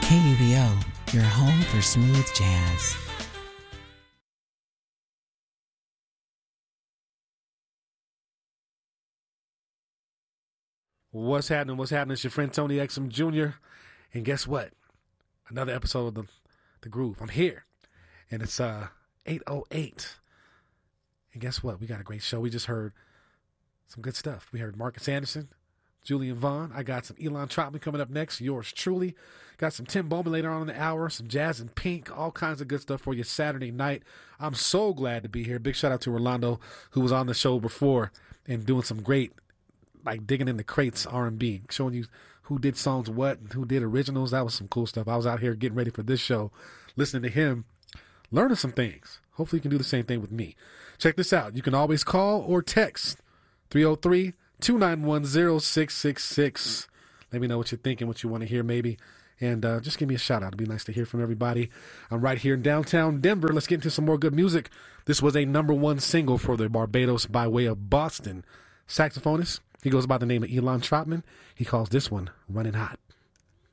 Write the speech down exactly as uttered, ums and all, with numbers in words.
K U B O, your home for smooth jazz. What's happening? What's happening? It's your friend Tony Exum Junior And guess what? Another episode of the, the Groove. I'm here. And it's uh eight oh eight. And guess what? We got a great show. We just heard some good stuff. We heard Marcus Anderson, Julian Vaughn. I got some Elon Trotman coming up next. Yours truly. Got some Tim Bowman later on in the hour. Some Jazz and Pink. All kinds of good stuff for you Saturday night. I'm so glad to be here. Big shout out to Orlando, who was on the show before and doing some great, like digging in the crates R and B, showing you who did songs what and who did originals. That was some cool stuff. I was out here getting ready for this show, listening to him, learning some things. Hopefully you can do the same thing with me. Check this out. You can always call or text three oh three, two nine one, oh six six six. Let me know what you're thinking, what you want to hear maybe. And uh, just give me a shout out. It'd be nice to hear from everybody. I'm right here in downtown Denver. Let's get into some more good music. This was a number one single for the Barbados by way of Boston saxophonist. He goes by the name of Elon Trotman. He calls this one Running Hot.